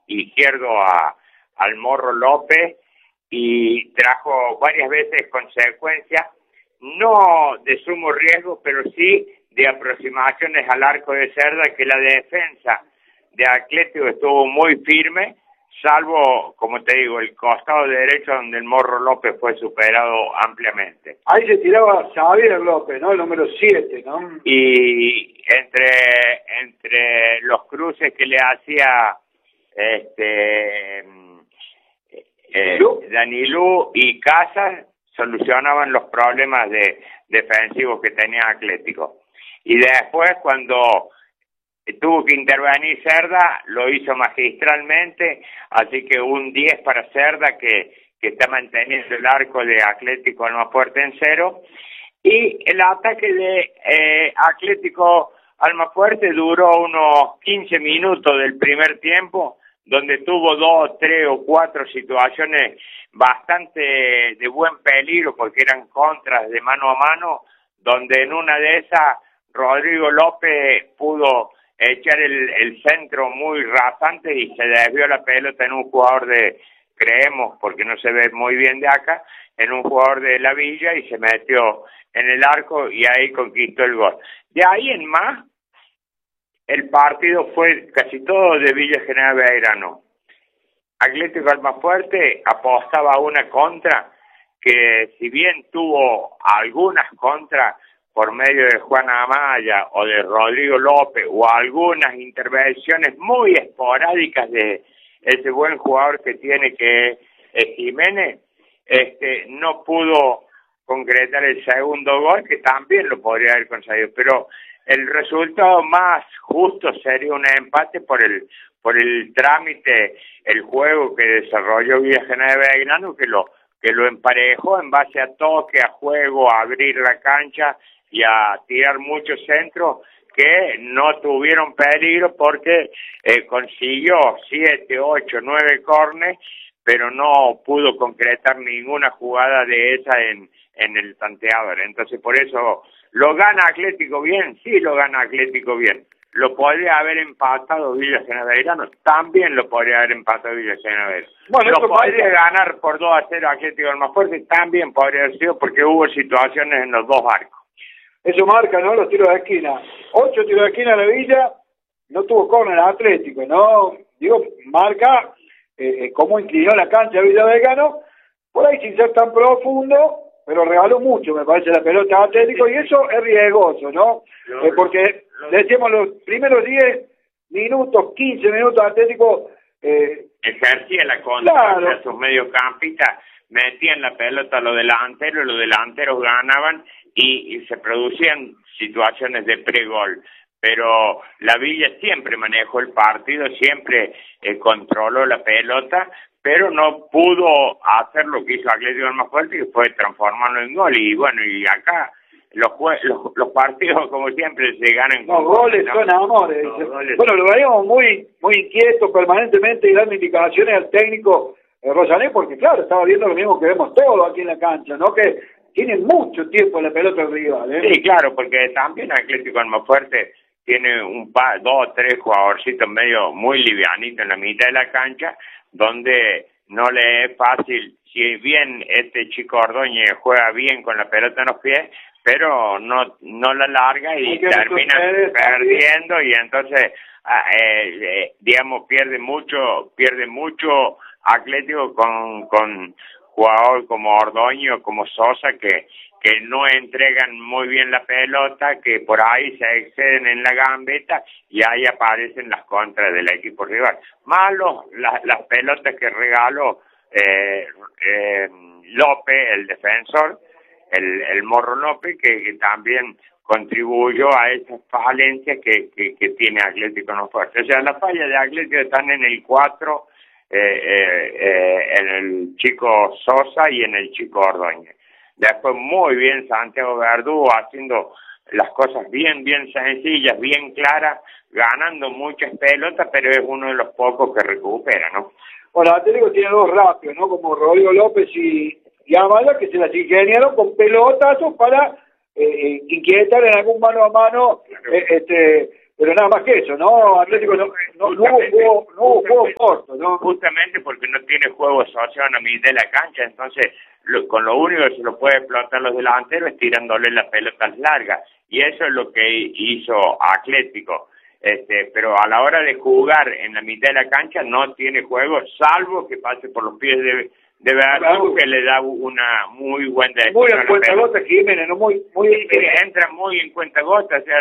izquierdo al Morro López y trajo varias veces consecuencias, no de sumo riesgo, pero sí de aproximaciones al arco de Cerda, que la defensa de Atlético estuvo muy firme, salvo, como te digo, el costado derecho donde el Morro López fue superado ampliamente. Ahí se tiraba Xavier López, ¿no? El número 7, ¿no? Y entre los cruces que le hacía Danilú y Casas, solucionaban los problemas defensivos que tenía Atlético. Y después, cuando tuvo que intervenir Cerda, lo hizo magistralmente, así que un 10 para Cerda, que está manteniendo el arco de Atlético Almafuerte en 0, y el ataque de Atlético Almafuerte duró unos 15 minutos del primer tiempo, donde tuvo 2, 3 o 4 situaciones bastante de buen peligro, porque eran contras de mano a mano, donde en una de esas Rodrigo López pudo echar el centro muy rasante y se desvió la pelota en un jugador creemos, porque no se ve muy bien de acá, en un jugador de la Villa y se metió en el arco y ahí conquistó el gol. De ahí en más, el partido fue casi todo de Villa General Belgrano. Atlético Almafuerte apostaba a una contra que, si bien tuvo algunas contras por medio de Juan Amaya o de Rodrigo López o algunas intervenciones muy esporádicas de ese buen jugador que tiene, que es Jiménez, no pudo concretar el segundo gol, que también lo podría haber conseguido, pero el resultado más justo sería un empate por el trámite, el juego que desarrolló Villa General Belgrano, que lo emparejó en base a toque, a juego, a abrir la cancha y a tirar muchos centros que no tuvieron peligro, porque consiguió 7, 8, 9 córneres, pero no pudo concretar ninguna jugada de esa en el tanteador. Entonces, por eso, ¿lo gana Atlético bien? Sí, lo gana Atlético bien. ¿Lo podría haber empatado Villa General Belgrano? También lo podría haber empatado Villa General Belgrano. Bueno, ¿lo podría ganar por 2-0 Atlético Almafuerte? También podría haber sido, porque hubo situaciones en los dos arcos. Eso marca, ¿no? Los tiros de esquina. 8 tiros de esquina de Villa, no tuvo córner Atlético, ¿no? Digo, marca cómo inclinó la cancha Villa Belgrano, por ahí sin ser tan profundo, pero regaló mucho, me parece, la pelota Atlético, y eso es riesgoso, ¿no? Porque, decíamos, los primeros 10 minutos, 15 minutos Atlético... ejercía la contra, claro, de sus mediocampistas, metían la pelota a los delanteros ganaban y se producían situaciones de pregol. Pero la Villa siempre manejó el partido, siempre controló la pelota, pero no pudo hacer lo que hizo Atlético más fuerte, que fue transformarlo en gol. Y bueno, y acá los partidos, como siempre, se ganan con goles, ¿no? Son amores. Bueno, lo veíamos muy inquieto permanentemente y dando indicaciones al técnico Rosané, porque claro, estaba viendo lo mismo que vemos todos aquí en la cancha, ¿no? Que tiene mucho tiempo la pelota del rival, ¿eh? Sí, claro, porque también Atlético Almafuerte tiene 2 o 3 jugadorcitos medio muy livianitos en la mitad de la cancha, donde no le es fácil, si bien este chico Ordóñez juega bien con la pelota en los pies, pero no la larga y termina perdiendo, y entonces digamos pierde mucho Atlético con jugador como Ordóñez o como Sosa, que no entregan muy bien la pelota, que por ahí se exceden en la gambeta y ahí aparecen las contras del equipo rival. Malo las pelotas que regaló López, el defensor, el Morro López, que también contribuyó a esas falencias que tiene Atlético no fuerte. O sea, las fallas de Atlético están en el 4, en el chico Sosa y en el chico Ordóñez. Después muy bien Santiago Verdú haciendo las cosas bien sencillas, bien claras, ganando muchas pelotas, pero es uno de los pocos que recupera, ¿no? Bueno, Atlético tiene 2 rápidos, ¿no? Como Rodrigo López y Amaya, que se las ingeniaron con pelotazos para inquietar en algún mano a mano pero nada más que eso, ¿no? Atlético no hubo juego corto, ¿no? Justamente porque no tiene juego social a la mitad de la cancha, entonces con lo único que se lo puede explotar los delanteros es tirándole las pelotas largas, y eso es lo que hizo Atlético. Pero a la hora de jugar en la mitad de la cancha no tiene juego, salvo que pase por los pies de Veracruz, que le da una muy buena definición. Muy en cuentagotas, Jiménez, no muy entra muy en cuentagotas, o sea,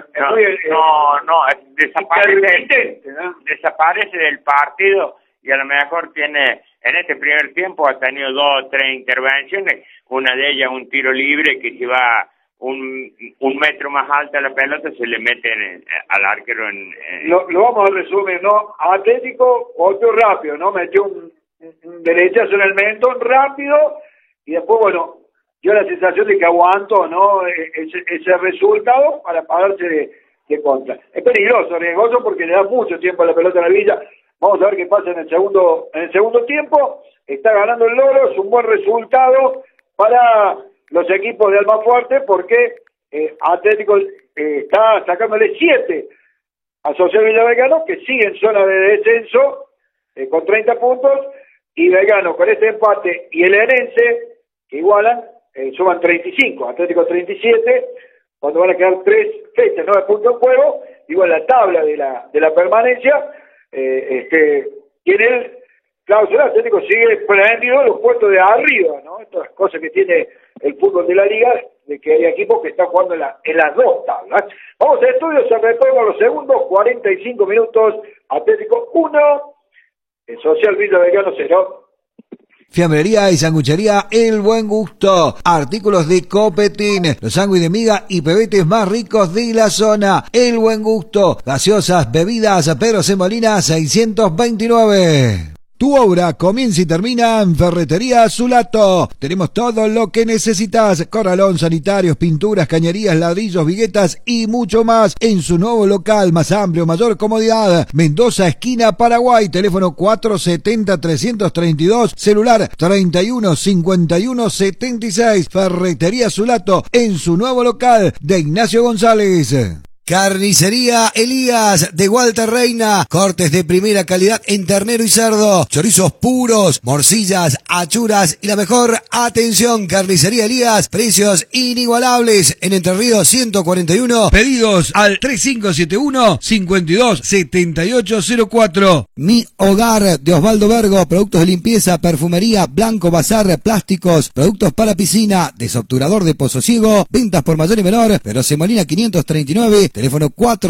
desaparece del partido, y a lo mejor tiene, en este primer tiempo ha tenido 2 o 3 intervenciones, una de ellas un tiro libre que si va un metro más alta la pelota se le mete al arquero Lo vamos a resumir, ¿no? Atlético volvió rápido, ¿no? Metió un derechazo en el mentón rápido, y después, bueno, dio la sensación de que aguantó, ¿no? Ese resultado para pagarse de contra. Es peligroso, riesgoso, porque le da mucho tiempo a la pelota en la Villa. Vamos a ver qué pasa en el segundo tiempo. Está ganando el Loro, es un buen resultado para los equipos de Almafuerte, porque Atlético está sacándole 7 a Social Villa Belgrano, que sigue en zona de descenso con 30 puntos, y Belgrano con este empate y el Herense, que igualan, suman 35, Atlético 37, cuando van a quedar 3 fechas, 9 puntos en juego, igual la tabla de la permanencia, y en el clausura Atlético sigue prendido los puestos de arriba, ¿no? Estas cosas que tiene el fútbol de la liga, de que hay equipos que están jugando en las 2 tablas. Vamos a estudios, se retornan los segundos, 45 minutos, Atlético 1, Social Villa Belgrano 0. Fiambrería y sanguchería El Buen Gusto. Artículos de Copetín. Los sándwiches de miga y pebetes más ricos de la zona. El Buen Gusto. Gaseosas, bebidas, Pedro C. Molina 629. Tu obra comienza y termina en Ferretería Zulato. Tenemos todo lo que necesitas: corralón, sanitarios, pinturas, cañerías, ladrillos, viguetas y mucho más en su nuevo local, más amplio, mayor comodidad. Mendoza, esquina Paraguay, teléfono 470-332, celular 31-51-76. Ferretería Zulato en su nuevo local de Ignacio González. Carnicería Elías de Walter Reina, cortes de primera calidad en ternero y cerdo, chorizos puros, morcillas, achuras y la mejor atención. Carnicería Elías, precios inigualables en Entre Ríos 141, pedidos al 3571-527804. Mi Hogar de Osvaldo Vergo, productos de limpieza, perfumería, blanco, bazar, plásticos, productos para piscina, desobturador de Pozo Ciego, ventas por mayor y menor, Pedro C. Molina 539, teléfono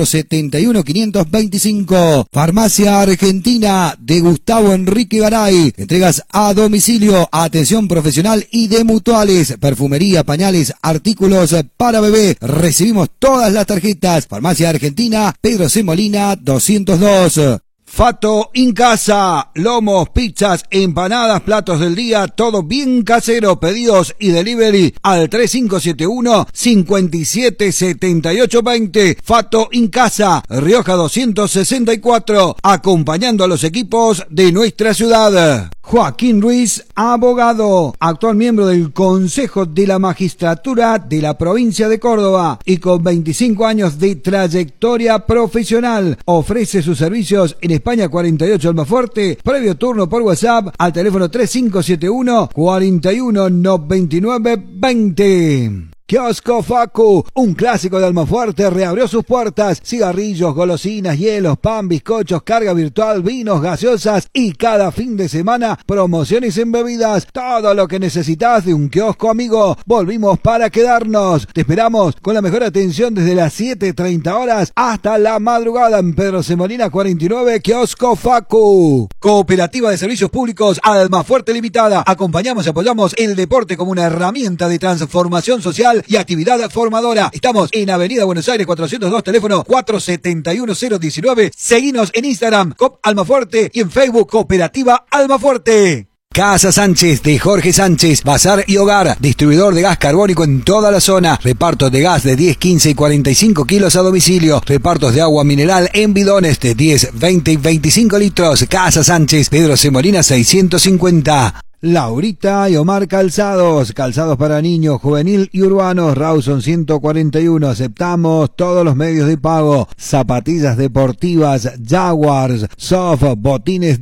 471-525. Farmacia Argentina de Gustavo Enrique Garay. Entregas a domicilio, atención profesional y de mutuales, perfumería, pañales, artículos para bebé. Recibimos todas las tarjetas. Farmacia Argentina, Pedro C. Molina 202. Fato Incasa, lomos, pizzas, empanadas, platos del día, todo bien casero. Pedidos y delivery al 3571-577820. Fato Incasa, Rioja 264, acompañando a los equipos de nuestra ciudad. Joaquín Ruiz, abogado, actual miembro del Consejo de la Magistratura de la provincia de Córdoba y con 25 años de trayectoria profesional. Ofrece sus servicios en España 48 Almafuerte, previo turno por WhatsApp al teléfono 3571-419920. Kiosco Facu, un clásico de Almafuerte, reabrió sus puertas. Cigarrillos, golosinas, hielos, pan, bizcochos, carga virtual, vinos, gaseosas y cada fin de semana promociones en bebidas. Todo lo que necesitas de un kiosco amigo. Volvimos para quedarnos. Te esperamos con la mejor atención desde las 7:30 horas hasta la madrugada en Pedro C. Molina 49, Kiosco Facu. Cooperativa de Servicios Públicos Almafuerte Limitada. Acompañamos y apoyamos el deporte como una herramienta de transformación social y actividad formadora. Estamos en Avenida Buenos Aires 402, teléfono 471-019. Seguinos en Instagram, COP Almafuerte, y en Facebook, Cooperativa Almafuerte. Casa Sánchez de Jorge Sánchez, bazar y hogar, distribuidor de gas carbónico en toda la zona, repartos de gas de 10, 15 y 45 kilos a domicilio, repartos de agua mineral en bidones de 10, 20 y 25 litros. Casa Sánchez, Pedro C. Molina 650. Laurita y Omar Calzados, calzados para niños, juvenil y urbanos, Rawson 141, aceptamos todos los medios de pago, zapatillas deportivas, Jaguars, Soft, botines